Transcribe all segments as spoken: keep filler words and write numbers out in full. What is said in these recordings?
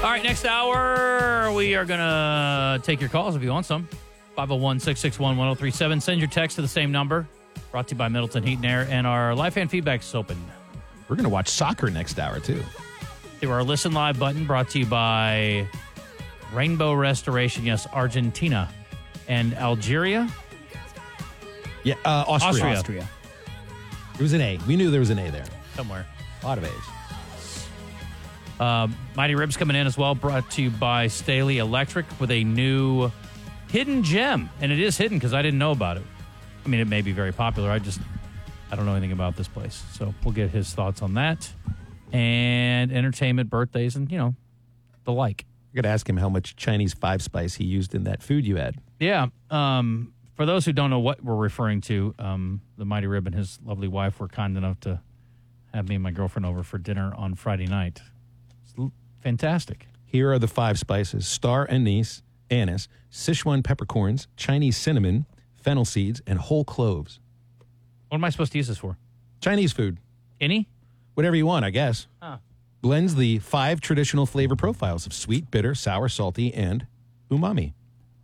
All right, next hour, we are going to take your calls if you want some. five oh one, six six one, one oh three seven. Send your text to the same number. Brought to you by Middleton Heat and Air. And our live fan feedback is open. We're going to watch soccer next hour, too. Through our Listen Live button, brought to you by Rainbow Restoration. Yes, Argentina and Algeria. Yeah, uh, Austria. Austria. Austria. There was an A. We knew there was an A there. Somewhere. A lot of A's. Uh, Mighty Ribs coming in as well, brought to you by Staley Electric with a new hidden gem. And it is hidden because I didn't know about it. I mean, it may be very popular. I just, I don't know anything about this place. So we'll get his thoughts on that. And entertainment, birthdays, and, you know, the like. I got to ask him how much Chinese five spice he used in that food you had. Yeah. Um, for those who don't know what we're referring to, um, the Mighty Rib and his lovely wife were kind enough to have me and my girlfriend over for dinner on Friday night. It's l- fantastic. Here are the five spices: star anise, anise, Sichuan peppercorns, Chinese cinnamon, fennel seeds, and whole cloves. What am I supposed to use this for? Chinese food. Any? Whatever you want, I guess. Huh. Blends the five traditional flavor profiles of sweet, bitter, sour, salty, and umami.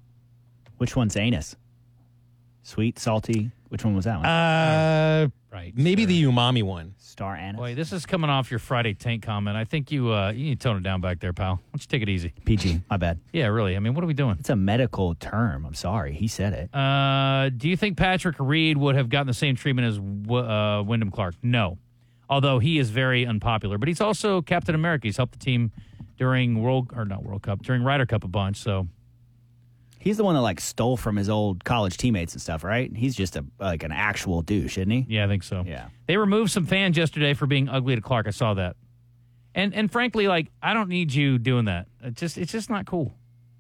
Which one's anus? Sweet, salty. Which one was that one? Uh, Right. maybe sure. the umami one. Star anus. Boy, this is coming off your Friday tank comment. I think you uh, you need to tone it down back there, pal. Why don't you take it easy? P G. My bad. Yeah, really. I mean, what are we doing? It's a medical term. I'm sorry. He said it. Uh, do you think Patrick Reed would have gotten the same treatment as uh, Wyndham Clark? No. Although he is very unpopular. But he's also Captain America. He's helped the team during World, or not World Cup, during Ryder Cup a bunch, so... He's the one that like stole from his old college teammates and stuff, right? He's just a like an actual douche, isn't he? Yeah, I think so. Yeah. They removed some fans yesterday for being ugly to Clark. I saw that. And and frankly, like, I don't need you doing that. It just It's just not cool.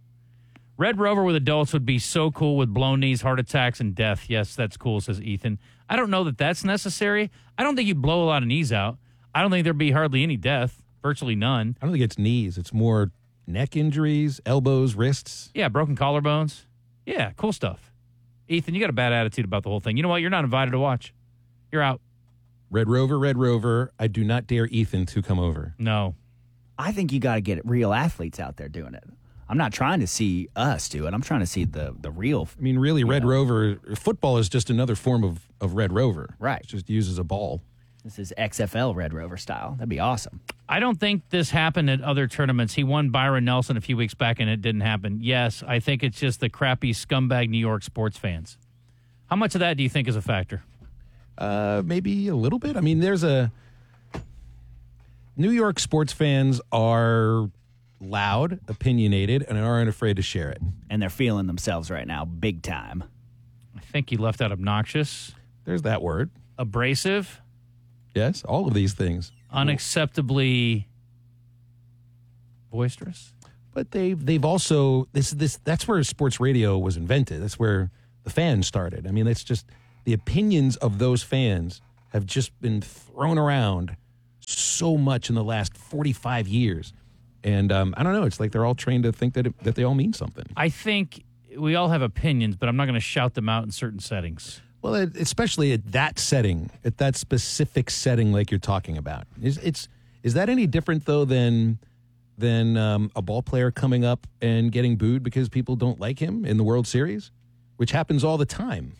Red Rover with adults would be so cool with blown knees, heart attacks, and death. Yes, that's cool, says Ethan. I don't know that that's necessary. I don't think you'd blow a lot of knees out. I don't think there'd be hardly any death, virtually none. I don't think it's knees. It's more neck injuries, elbows, wrists. Yeah, broken collarbones. Yeah, cool stuff. Ethan, you got a bad attitude about the whole thing. You know what? You're not invited to watch. You're out. Red Rover, Red Rover, I do not dare Ethan to come over. No. I think you got to get real athletes out there doing it. I'm not trying to see us do it. I'm trying to see the the real. I mean, really, Red know. Rover, football is just another form of, of Red Rover. Right. It just uses a ball. This is X F L Red Rover style. That'd be awesome. I don't think this happened at other tournaments. He won Byron Nelson a few weeks back, and it didn't happen. Yes, I think it's just the crappy scumbag New York sports fans. How much of that do you think is a factor? Uh, maybe a little bit. I mean, there's a... New York sports fans are loud, opinionated, and aren't afraid to share it. And they're feeling themselves right now, big time. I think you left out obnoxious, There's that word. abrasive, Yes, all of these things. unacceptably boisterous. But they've they've also this this that's where sports radio was invented. That's where the fans started. I mean, it's just the opinions of those fans have just been thrown around so much in the last forty-five years, and um, I don't know. It's like they're all trained to think that it, that they all mean something. I think we all have opinions, but I'm not going to shout them out in certain settings. Well, it, especially at that setting, at that specific setting, like you're talking about. Is it's is that any different though than than um, a ball player coming up and getting booed because people don't like him in the World Series, which happens all the time?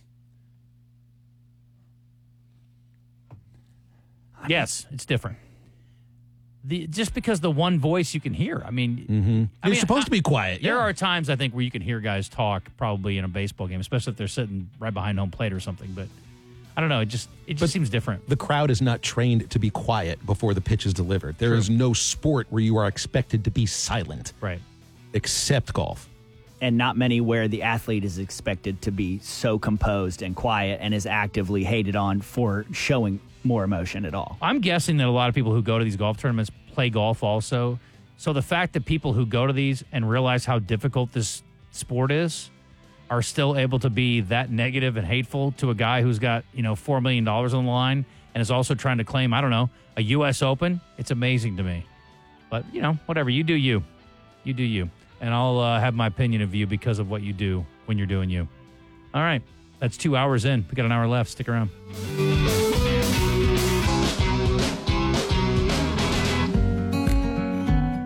Yes, it's different. The, just because the one voice you can hear. I mean, Mm-hmm. I You're mean, supposed I- to be quiet. There yeah. are times I think where you can hear guys talk probably in a baseball game, especially if they're sitting right behind home plate or something. But I don't know. It just it just But seems different. The crowd is not trained to be quiet before the pitch is delivered. There is no sport where you are expected to be silent, Right. except golf. And not many where the athlete is expected to be so composed and quiet and is actively hated on for showing more emotion at all. I'm guessing that a lot of people who go to these golf tournaments play golf also. So the fact that people who go to these and realize how difficult this sport is are still able to be that negative and hateful to a guy who's got, you know, four million dollars on the line and is also trying to claim, I don't know, a U S Open, it's amazing to me. But, you know, whatever. You do you. You do you. And I'll uh, have my opinion of you because of what you do when you're doing you. All right. That's two hours in. We got an hour left. Stick around.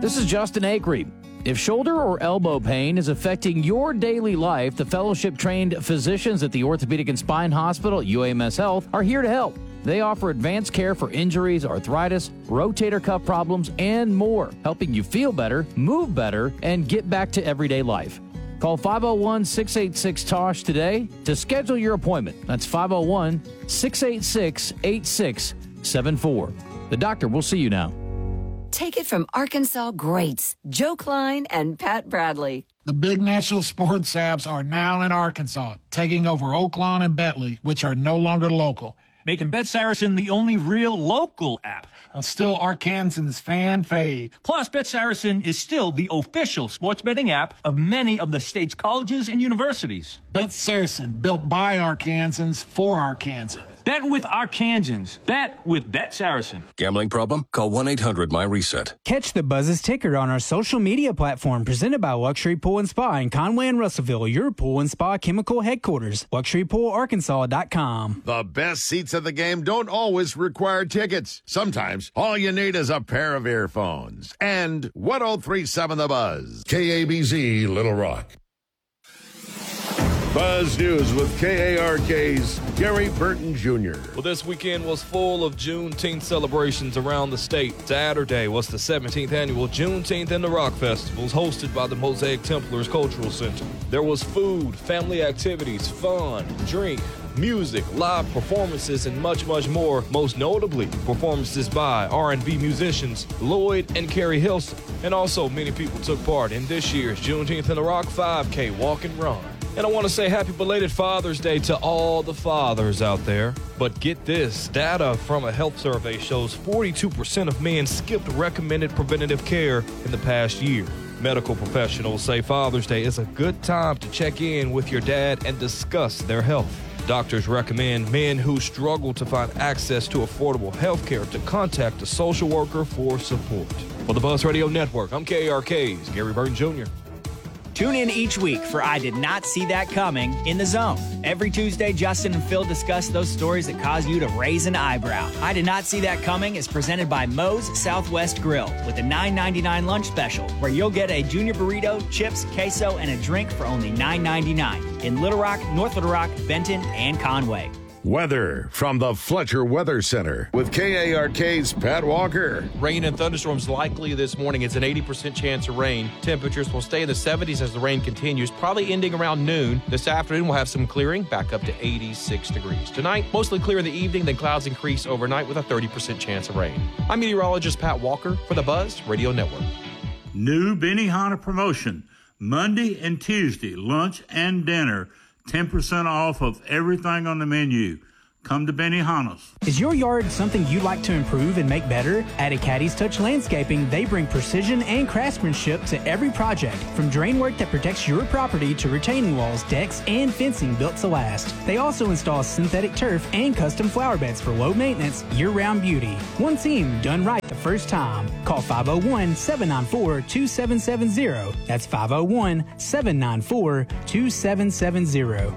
This is Justin Acree. If shoulder or elbow pain is affecting your daily life, the fellowship-trained physicians at the Orthopedic and Spine Hospital at U A M S Health are here to help. They offer advanced care for injuries, arthritis, rotator cuff problems, and more, helping you feel better, move better, and get back to everyday life. Call five oh one, six eight six, T O S H today to schedule your appointment. That's five oh one, six eight six, eight six seven four. The doctor will see you now. Take it from Arkansas greats Joe Klein and Pat Bradley. The big national sports apps are now in Arkansas, taking over Oaklawn and Bentley, which are no longer local, making Bet Saracen the only real local app. Still Arkansans fan fave. Plus, Bet Saracen is still the official sports betting app of many of the state's colleges and universities. Bet Saracen, built by Arkansans for Arkansans. Bet with Arkansans. Bet with Bet Saracen. Gambling problem? Call one eight hundred my reset. Catch the Buzz's ticker on our social media platform presented by Luxury Pool and Spa in Conway and Russellville, your pool and spa chemical headquarters. luxury pool arkansas dot com. The best seats of the game don't always require tickets. Sometimes all you need is a pair of earphones. And one oh three point seven The Buzz. K A B Z Little Rock. Buzz News with K A R K's Gary Burton Junior Well, this weekend was full of Juneteenth celebrations around the state. Saturday was the seventeenth annual Juneteenth in the Rock Festivals, hosted by the Mosaic Templars Cultural Center. There was food, family activities, fun, drink, music, live performances, and much, much more. Most notably, performances by R and B musicians Lloyd and Carrie Hilson. And also, many people took part in this year's Juneteenth in the Rock five K Walk and Run. And I want to say happy belated Father's Day to all the fathers out there. But get this, data from a health survey shows forty-two percent of men skipped recommended preventative care in the past year. Medical professionals say Father's Day is a good time to check in with your dad and discuss their health. Doctors recommend men who struggle to find access to affordable health care to contact a social worker for support. For the Buzz Radio Network, I'm K A R K's Gary Burton Junior Tune in each week for I Did Not See That Coming in the Zone. Every Tuesday, Justin and Phil discuss those stories that cause you to raise an eyebrow. I Did Not See That Coming is presented by Moe's Southwest Grill with a nine ninety-nine lunch special where you'll get a junior burrito, chips, queso, and a drink for only nine ninety-nine in Little Rock, North Little Rock, Benton, and Conway. Weather from the Fletcher Weather Center with K A R K's Pat Walker. Rain and thunderstorms likely this morning. It's an eighty percent chance of rain. Temperatures will stay in the seventies as the rain continues, probably ending around noon. This afternoon, we'll have some clearing, back up to eighty-six degrees. Tonight, mostly clear in the evening, then clouds increase overnight with a thirty percent chance of rain. I'm meteorologist Pat Walker for the Buzz Radio Network. New Benihana promotion. Monday and Tuesday, lunch and dinner. ten percent off of everything on the menu. Come to Benihana's. Is your yard something you'd like to improve and make better? At Acadi's Touch Landscaping, they bring precision and craftsmanship to every project, from drain work that protects your property to retaining walls, decks, and fencing built to last. They also install synthetic turf and custom flower beds for low maintenance, year-round beauty. One team done right the first time. Call five oh one, seven nine four, two seven seven zero. That's five oh one, seven nine four, two seven seven zero.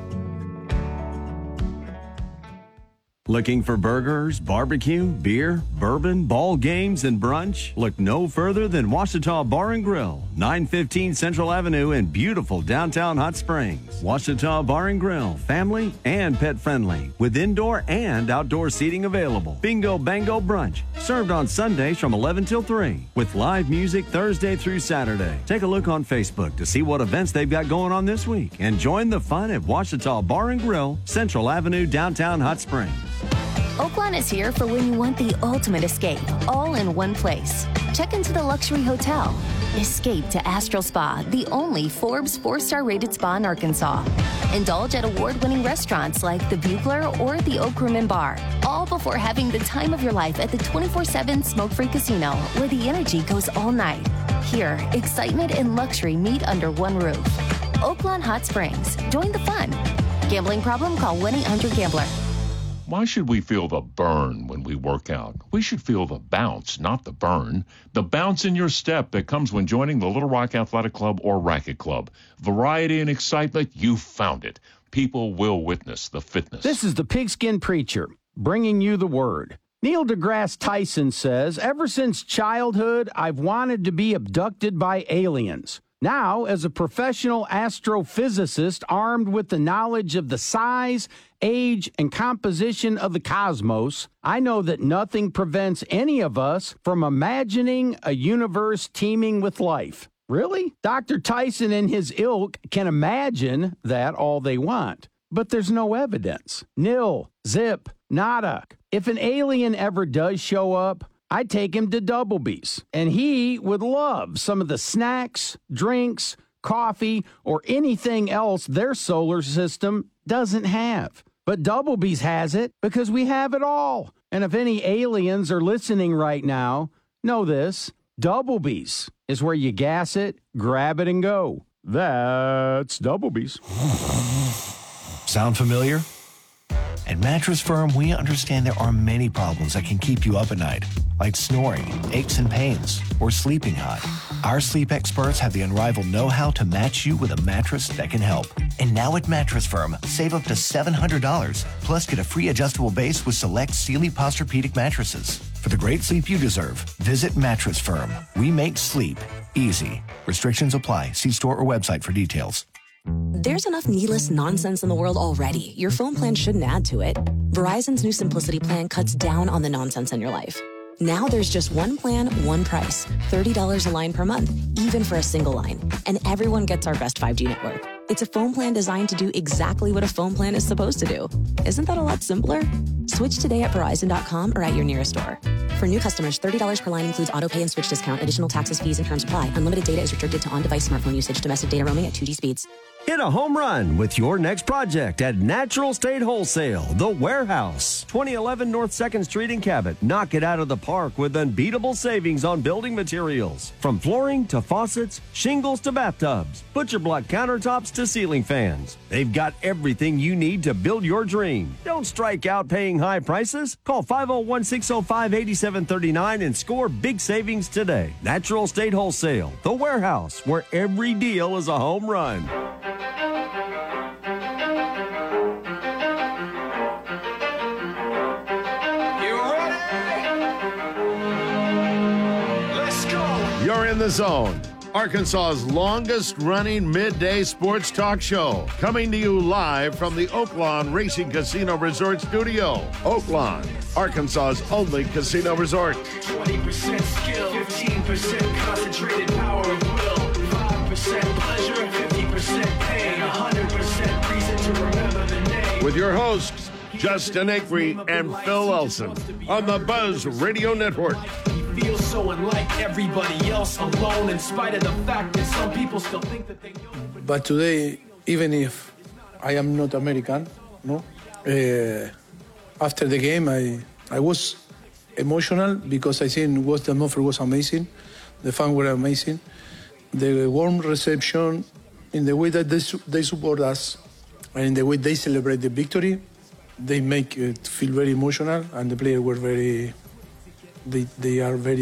Looking for burgers, barbecue, beer, bourbon, ball games, and brunch? Look no further than Ouachita Bar and Grill, nine fifteen Central Avenue in beautiful downtown Hot Springs. Ouachita Bar and Grill, family and pet friendly, with indoor and outdoor seating available. Bingo Bango Brunch, served on Sundays from eleven till three, with live music Thursday through Saturday. Take a look on Facebook to see what events they've got going on this week, and join the fun at Ouachita Bar and Grill, Central Avenue, downtown Hot Springs. Oaklawn is here for when you want the ultimate escape, all in one place. Check into the luxury hotel. Escape to Astral Spa, the only Forbes four-star rated spa in Arkansas. Indulge at award-winning restaurants like the Bugler or the Oak Room and Bar, all before having the time of your life at the twenty-four seven smoke-free casino, where the energy goes all night. Here, excitement and luxury meet under one roof. Oaklawn Hot Springs. Join the fun. Gambling problem? Call one eight hundred gambler. Why should we feel the burn when we work out? We should feel the bounce, not the burn. The bounce in your step that comes when joining the Little Rock Athletic Club or Racket Club. Variety and excitement, you found it. People will witness the fitness. This is the Pigskin Preacher, bringing you the word. Neil deGrasse Tyson says, ever since childhood, I've wanted to be abducted by aliens. Now, as a professional astrophysicist armed with the knowledge of the size, age, and composition of the cosmos, I know that nothing prevents any of us from imagining a universe teeming with life. Really? Doctor Tyson and his ilk can imagine that all they want. But there's no evidence. Nil, zip, nada. If an alien ever does show up, I'd take him to Doublebee's, and he would love some of the snacks, drinks, coffee, or anything else their solar system doesn't have. But Doublebee's has it because we have it all. And if any aliens are listening right now, know this, Doublebee's is where you gas it, grab it, and go. That's Doublebee's. Sound familiar? At Mattress Firm, we understand there are many problems that can keep you up at night, like snoring, aches and pains, or sleeping hot. Our sleep experts have the unrivaled know-how to match you with a mattress that can help. And now at Mattress Firm, save up to seven hundred dollars, plus get a free adjustable base with select Sealy Posturepedic mattresses. For the great sleep you deserve, visit Mattress Firm. We make sleep easy. Restrictions apply. See store or website for details. There's enough needless nonsense in the world already. Your phone plan shouldn't add to it. Verizon's new Simplicity plan cuts down on the nonsense in your life. Now there's just one plan, one price. thirty dollars a line per month, even for a single line. And everyone gets our best five G network. It's a phone plan designed to do exactly what a phone plan is supposed to do. Isn't that a lot simpler? Switch today at Verizon dot com or at your nearest store. For new customers, thirty dollars per line includes auto pay and switch discount. Additional taxes, fees, and terms apply. Unlimited data is restricted to on-device smartphone usage. Domestic data roaming at two G speeds. Hit a home run with your next project at Natural State Wholesale, The Warehouse, twenty eleven North second Street in Cabot. Knock it out of the park with unbeatable savings on building materials. From flooring to faucets, shingles to bathtubs, butcher block countertops to ceiling fans. They've got everything you need to build your dream. Don't strike out paying high prices. Call five oh one, six oh five, eight seven three nine and score big savings today. Natural State Wholesale, The Warehouse, where every deal is a home run. You're in the zone. Arkansas's longest-running midday sports talk show. Coming to you live from the Oaklawn Racing Casino Resort Studio. Oaklawn, Arkansas's only casino resort. twenty percent skill, fifteen percent concentrated power of will, five percent pleasure, fifty percent pain, one hundred percent reason to remember the name. With your hosts, Justin Acree and Phil Elson on the Buzz Radio Network. Feel so unlike everybody else, alone in spite of the fact that some people still think that they know. But today, even if I am not American, no, uh, after the game, I I was emotional because I think what the offer was amazing, the fans were amazing, the warm reception, in the way that they they support us, and in the way they celebrate the victory, they make it feel very emotional, and the players were very. They, they are very